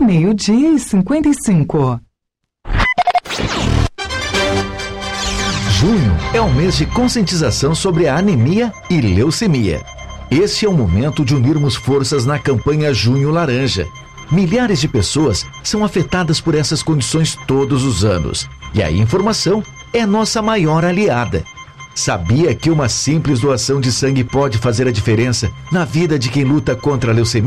12h55. Junho é o mês de conscientização sobre a anemia e leucemia. Este é o momento de unirmos forças na campanha Junho Laranja. Milhares de pessoas são afetadas por essas condições todos os anos. E a informação é nossa maior aliada. Sabia que uma simples doação de sangue pode fazer a diferença na vida de quem luta contra a leucemia?